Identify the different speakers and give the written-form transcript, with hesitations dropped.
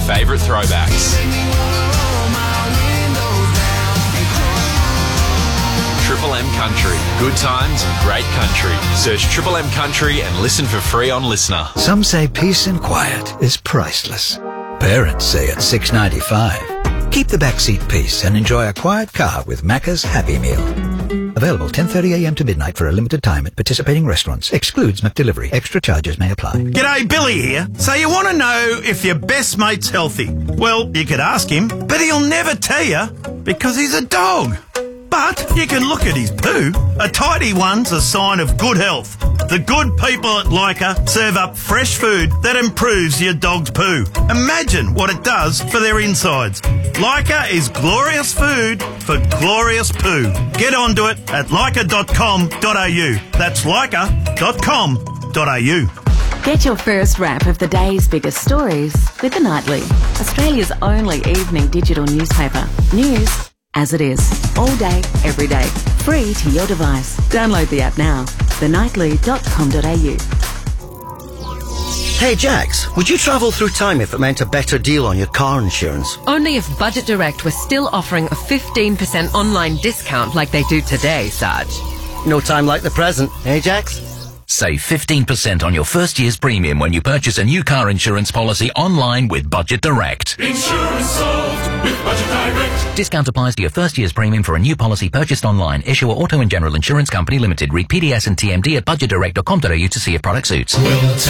Speaker 1: favourite throwbacks. Triple M Country. Good times, great country. Search Triple M Country and listen for free on Listener.
Speaker 2: Some say peace and quiet is priceless. Parents say it's $6.95. Keep the backseat peace and enjoy a quiet car with Macca's Happy Meal. Available 10:30 a.m. to midnight for a limited time at participating restaurants. Excludes McDelivery. Extra charges may apply.
Speaker 3: G'day, Billy here. So you want to know if your best mate's healthy? Well, you could ask him, but he'll never tell you because he's a dog. But you can look at his poo. A tidy one's a sign of good health. The good people at Leica serve up fresh food that improves your dog's poo. Imagine what it does for their insides. Leica is glorious food for glorious poo. Get onto it at leica.com.au. That's leica.com.au.
Speaker 4: Get your first wrap of the day's biggest stories with The Nightly, Australia's only evening digital newspaper. News as it is, all day, every day, free to your device. Download the app now, thenightly.com.au.
Speaker 5: Hey Jax, would you travel through time if it meant a better deal on your car insurance?
Speaker 6: Only if Budget Direct was still offering a 15% online discount like they do today, Sarge.
Speaker 5: No time like the present, eh Jax?
Speaker 7: Save 15% on your first year's premium when you purchase a new car insurance policy online with Budget Direct.
Speaker 8: Insurance solved with Budget Direct.
Speaker 7: Discount applies to your first year's premium for a new policy purchased online. Issuer Auto and General Insurance Company Limited. Read PDS and TMD at budgetdirect.com.au to see if product suits.
Speaker 8: We'll